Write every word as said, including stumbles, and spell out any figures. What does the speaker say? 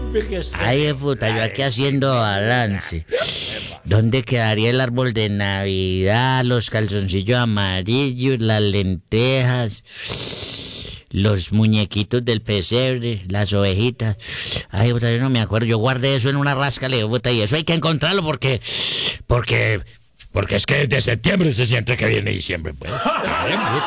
Ay, puta, yo aquí haciendo balance. ¿Dónde quedaría el árbol de Navidad, los calzoncillos amarillos, las lentejas, los muñequitos del pesebre, las ovejitas? Ay, puta, yo no me acuerdo. Yo guardé eso en una rasca, le digo, puta, y eso hay que encontrarlo porque... Porque... Porque es que desde septiembre se siente que viene diciembre, pues. Ay, puta.